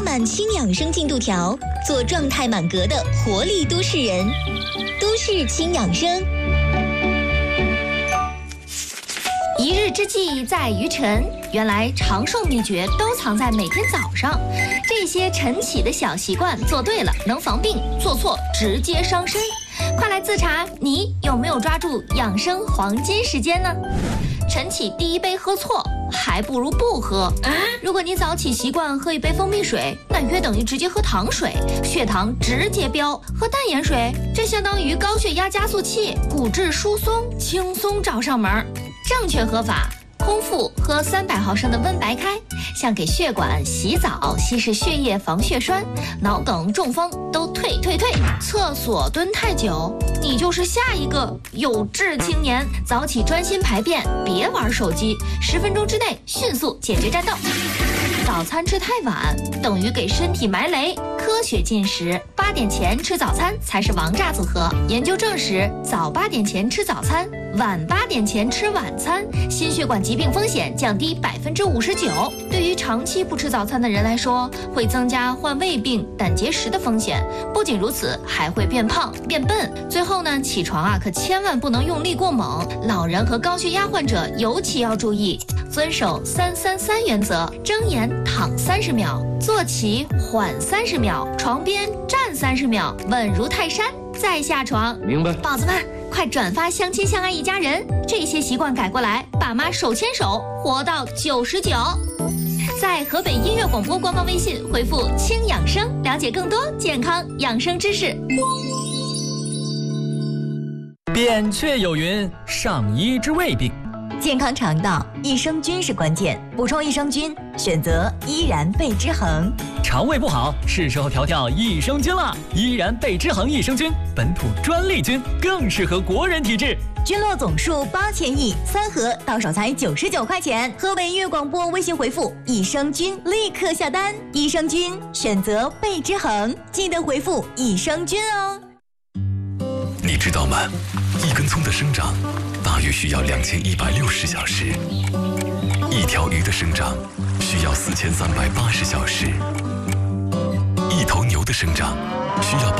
满轻养生进度条，做状态满格的活力都市人。都市轻养生。 一日之计在于晨，原来长寿秘诀都藏在每天早上。这些晨起的小习惯做对了能防病，做错直接伤身。快来自查，你有没有抓住养生黄金时间呢？晨起第一杯喝错，还不如不喝。如果你早起习惯喝一杯蜂蜜水，那约等于直接喝糖水，血糖直接飙；喝淡盐水，这相当于高血压加速器，骨质疏松轻松找上门。正确喝法：空腹喝300毫升的温白开，像给血管洗澡，稀释血液防血栓，脑梗中风都退。厕所蹲太久，你就是下一个有志青年。早起专心排便，别玩手机，10分钟之内迅速解决战斗。早餐吃太晚等于给身体埋雷，科学进食，8点前吃早餐才是王炸组合。研究证实，早8点前吃早餐，晚8点前吃晚餐，心血管疾病风险降低59%。对于长期不吃早餐的人来说，会增加患胃病、胆结石的风险。不仅如此，还会变胖、变笨。最后呢，起床可千万不能用力过猛，老人和高血压患者尤其要注意，遵守333原则：睁眼躺30秒，坐起缓30秒，床边站30秒，稳如泰山，再下床。 明白。 宝子们，快转发相亲相爱一家人，这些习惯改过来，爸妈手牵手活到99。在河北音乐广播官方微信回复“轻养生”，了解更多健康养生知识。 扁鹊有云：上医治未病。 健康肠道，益生菌是关键，补充益生菌，选择依然贝之恒。 肠胃不好，是时候调益生菌了。依然贝之恒益生菌，本土专利菌，更适合国人体质。 菌落总数8000亿，3盒到手才99块钱。河北音乐广播微信回复“益生菌”立刻下单。益生菌选择贝之恒，记得回复益生菌哦。 你知道吗？一根葱的生长大约需要2160小时，一条鱼的生长需要4380小时，一头牛的生长需要